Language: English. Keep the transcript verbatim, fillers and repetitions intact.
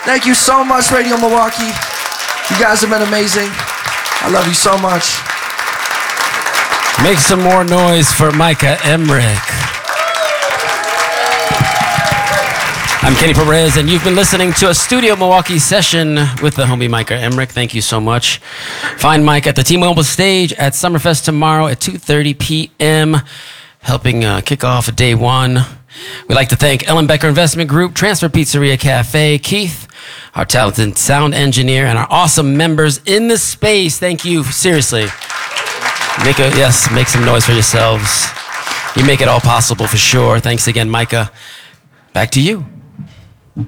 Thank you so much, Radio Milwaukee. You guys have been amazing. I love you so much. Make some more noise for Micah Emrick. I'm Kenny Perez, and you've been listening to a Studio Milwaukee session with the homie Micah Emrick. Thank you so much. Find Mike at the T-Mobile stage at Summerfest tomorrow at two thirty p.m., helping uh, kick off day one. We'd like to thank Ellen Becker Investment Group, Transfer Pizzeria Cafe, Keith, our talented sound engineer, and our awesome members in the space. Thank you, seriously. Make a, yes, make some noise for yourselves. You make it all possible for sure. Thanks again, Micah. Back to you.